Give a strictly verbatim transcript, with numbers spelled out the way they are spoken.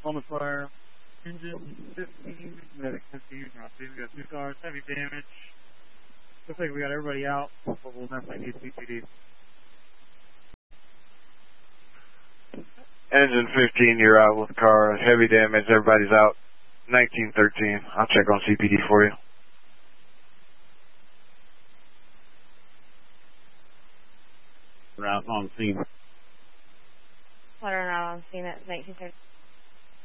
On the fire. Engine fifteen, medic fifteen, we got two cars, heavy damage. Looks like we got everybody out, but we'll definitely need C P D. Engine fifteen, you're out with the car, heavy damage, everybody's out. nineteen thirteen, I'll check on C P D for you. We're out on scene. Water out on scene at nineteen thirty.